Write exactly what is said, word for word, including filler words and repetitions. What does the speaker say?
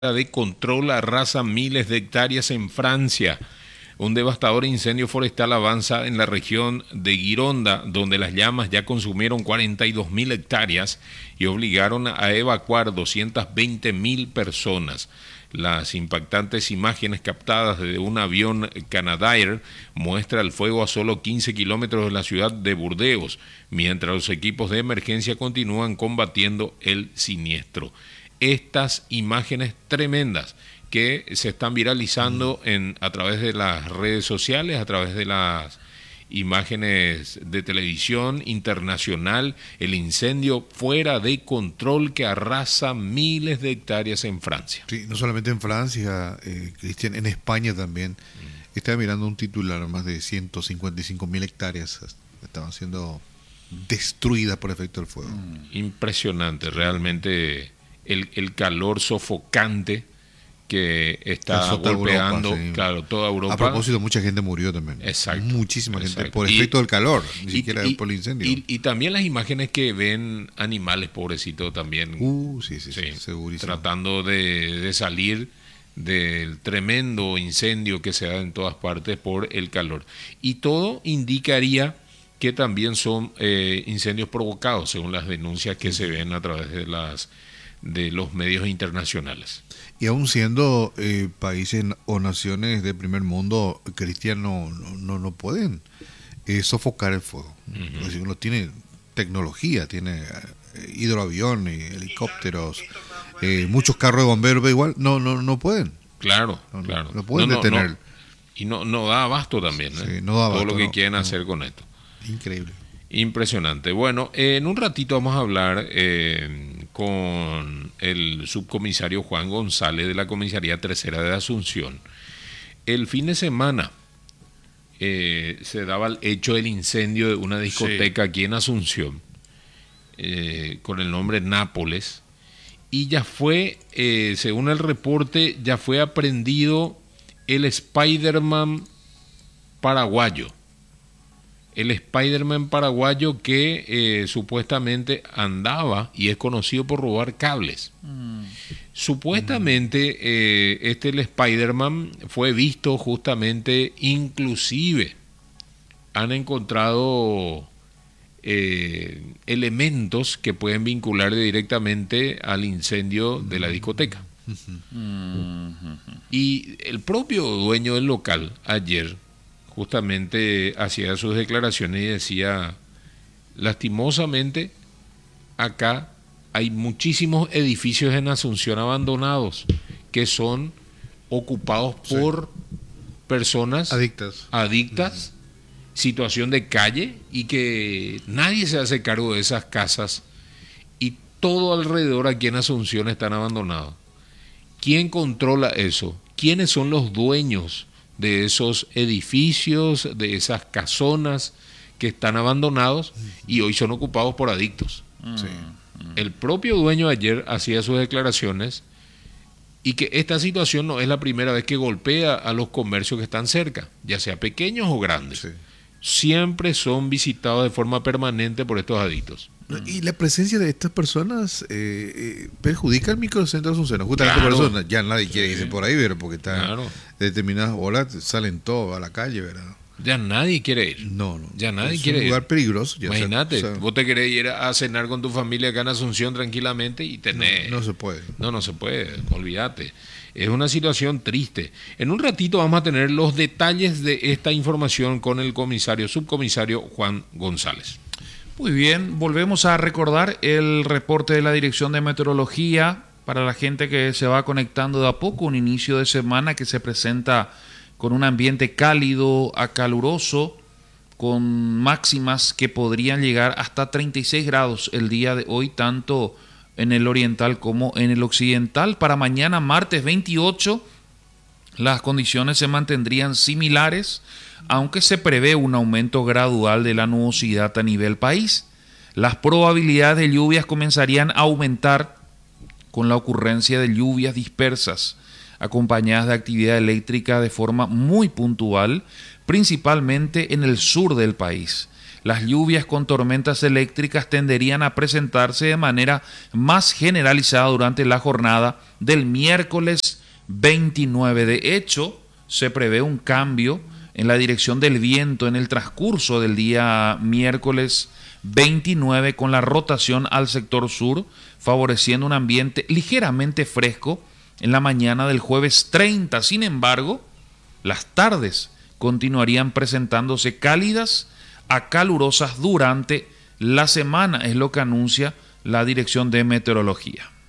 de control arrasa miles de hectáreas en Francia. Un devastador incendio forestal avanza en la región de Gironda, donde las llamas ya consumieron cuarenta y dos mil hectáreas y obligaron a evacuar doscientas veinte mil personas. Las impactantes imágenes captadas desde un avión Canadair muestran el fuego a solo quince kilómetros de la ciudad de Burdeos, mientras los equipos de emergencia continúan combatiendo el siniestro. Estas imágenes tremendas que se están viralizando en, a través de las redes sociales, a través de las imágenes de televisión internacional, el incendio fuera de control que arrasa miles de hectáreas en Francia. Sí, no solamente en Francia, eh, Cristian, en España también. Mm. Estaba mirando un titular, más de ciento cincuenta y cinco mil hectáreas estaban siendo destruidas por efecto del fuego. Mm. Impresionante, realmente el, el calor sofocante que está golpeando Europa, sí. Claro, toda Europa. A propósito, mucha gente murió también. Exacto. Muchísima exacto. gente por y, efecto del calor, ni y, siquiera y, por el incendio. Y, y también las imágenes que ven animales pobrecitos también. Uh, sí, sí, sí, sí, segurísimo. Tratando de, de salir del tremendo incendio que se da en todas partes por el calor. Y todo indicaría que también son eh, incendios provocados, según las denuncias que sí. se ven a través de las de los medios internacionales. Y aún siendo eh, países o naciones de primer mundo, Cristian, no, no, no pueden eh, sofocar el fuego. Uh-huh. Porque uno tiene tecnología, tiene eh, hidroaviones, helicópteros, eh, muchos carros de bomberos, pero igual no, no, no pueden. Claro, no, claro. No, no pueden no, no, detener. No. Y no, no da abasto también, ¿eh? Sí, no da abasto, todo lo que no, quieren no. hacer con esto. Increíble. Impresionante. Bueno, eh, en un ratito vamos a hablar eh, con el subcomisario Juan González de la Comisaría Tercera de Asunción. El fin de semana eh, se daba el hecho del incendio de una discoteca sí. aquí en Asunción, eh, con el nombre Nápoles, y ya fue, eh, según el reporte, ya fue aprendido el Spider-Man paraguayo. El Spider-Man paraguayo que eh, supuestamente andaba y es conocido por robar cables. Mm. Supuestamente eh, este el Spider-Man fue visto justamente, inclusive han encontrado eh, elementos que pueden vincular directamente al incendio de la discoteca. Mm. Y el propio dueño del local ayer justamente hacía sus declaraciones y decía, lastimosamente, acá hay muchísimos edificios en Asunción abandonados que son ocupados por sí. personas adictas, adictas uh-huh. situación de calle, y que nadie se hace cargo de esas casas y todo alrededor aquí en Asunción están abandonados. ¿Quién controla eso? ¿Quiénes son los dueños de esos edificios, de esas casonas que están abandonados y hoy son ocupados por adictos? Sí. El propio dueño ayer hacía sus declaraciones, y que esta situación no es la primera vez que golpea a los comercios que están cerca, ya sea pequeños o grandes. Sí. Siempre son visitados de forma permanente por estos adictos. Y la presencia de estas personas eh, eh, perjudica al microcentro Asunción. Justamente claro. por eso ya nadie quiere irse sí. por ahí, ¿verdad? Porque está claro. de determinadas horas salen todos a la calle, ¿verdad? Ya nadie quiere ir. No, no. Ya nadie es quiere ir. Es un lugar peligroso. Ya Imagínate, o sea, vos te querés ir a cenar con tu familia acá en Asunción tranquilamente y tenés... No, no se puede. No, no se puede, olvídate. Es una situación triste. En un ratito vamos a tener los detalles de esta información con el comisario, subcomisario Juan González. Muy bien, volvemos a recordar el reporte de la Dirección de Meteorología para la gente que se va conectando de a poco, un inicio de semana que se presenta con un ambiente cálido a caluroso, con máximas que podrían llegar hasta treinta y seis grados el día de hoy, tanto en el oriental como en el occidental. Para mañana, martes veintiocho, las condiciones se mantendrían similares, aunque se prevé un aumento gradual de la nubosidad a nivel país. Las probabilidades de lluvias comenzarían a aumentar con la ocurrencia de lluvias dispersas, acompañadas de actividad eléctrica de forma muy puntual, principalmente en el sur del país. las lluvias con tormentas eléctricas tenderían a presentarse de manera más generalizada durante la jornada del miércoles veintinueve. De hecho, se prevé un cambio en la dirección del viento en el transcurso del día miércoles veintinueve, con la rotación al sector sur, favoreciendo un ambiente ligeramente fresco en la mañana del jueves treinta. Sin embargo, las tardes continuarían presentándose cálidas a calurosas durante la semana, es lo que anuncia la Dirección de Meteorología.